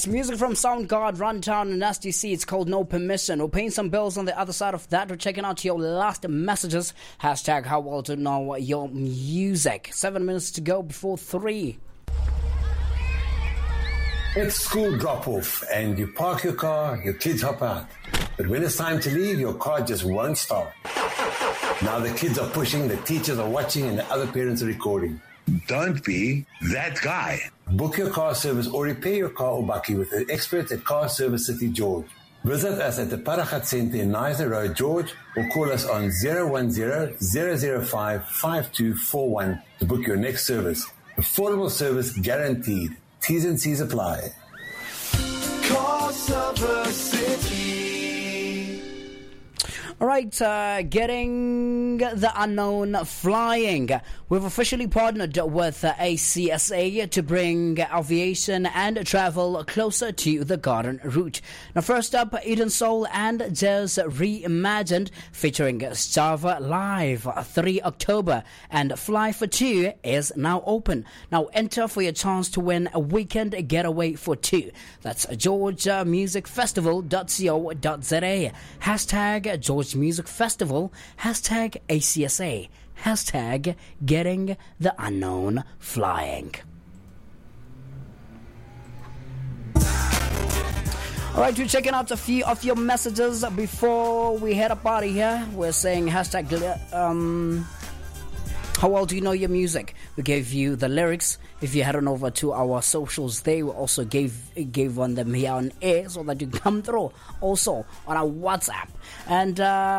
That's music from Soundgarden, Rundown, and Nasty C. It's called No Permission. We're paying some bills on the other side of that. We're checking out your last messages. Hashtag how well to know your music. 7 minutes to go before 3. It's school drop-off and you park your car, your kids hop out. But when it's time to leave, your car just won't start. Now the kids are pushing, the teachers are watching, and the other parents are recording. Don't be that guy. Book your car service or repair your car or bakkie with the experts at Car Service City George. Visit us at the Paragat Centre in Nizer Road, George, or call us on 010-005-5241 to book your next service. Affordable service guaranteed. T's and C's apply. Car Service City. All right, getting the unknown flying. We've officially partnered with ACSA to bring aviation and travel closer to the garden route. Now, first up, Eden Soul and Jazz Reimagined, featuring Java Live, 3 October, and Fly for 2 is now open. Now, enter for your chance to win a weekend getaway for 2. That's georgiamusicfestival.co.za. Hashtag George Music Festival, hashtag ACSA, hashtag getting the unknown flying. Alright, we're checking out a few of your messages before we head up out of here. We're saying hashtag how well do you know your music? We gave you the lyrics. If you head on over to our socials, they also gave on them here on air so that you come through also on our WhatsApp. And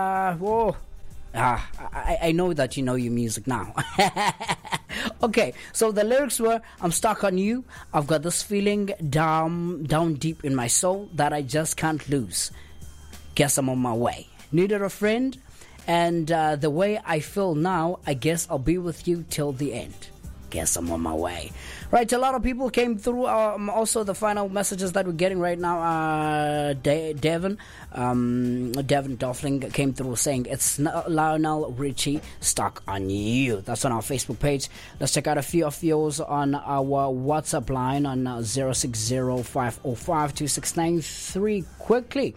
I know that you know your music now. Okay, so the lyrics were, I'm stuck on you. I've got this feeling down deep in my soul that I just can't lose. Guess I'm on my way. Needed a friend. And the way I feel now, I guess I'll be with you till the end. Guess I'm on my way. Right, a lot of people came through. Also, the final messages that we're getting right now, Devin Doffling came through saying it's Lionel Richie, Stuck on You. That's on our Facebook page. Let's check out a few of yours on our WhatsApp line on 060-505-2693 quickly.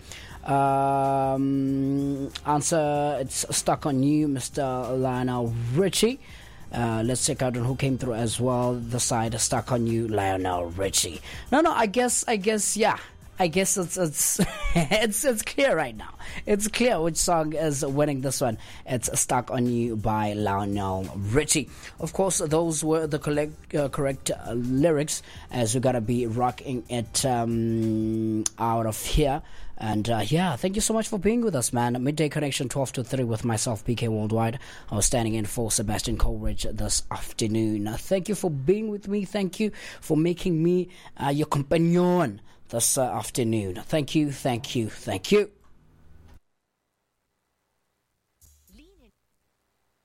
Answer, it's Stuck on You, Mr. Lionel Richie. Let's check out who came through as well. The side Stuck on You, Lionel Richie. No, I guess, yeah. I guess it's it's clear right now. It's clear which song is winning this one. It's Stuck on You by Lionel Richie. Of course, those were the correct lyrics, as we're gonna be rocking it out of here. And thank you so much for being with us, man. Midday Connection 12 to 3 with myself, PK Worldwide. I was standing in for Sebastian Coleridge this afternoon. Thank you for being with me. Thank you for making me your companion this afternoon. Thank you.